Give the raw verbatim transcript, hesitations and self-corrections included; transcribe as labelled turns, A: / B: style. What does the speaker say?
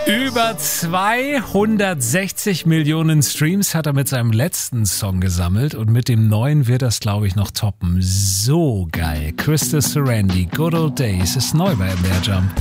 A: Über zweihundertsechzig Millionen Streams hat er mit seinem letzten Song gesammelt und mit dem neuen wird das, glaube ich, noch toppen. So geil. Crystal Serenity, Good Old Days ist neu bei M D R Jump.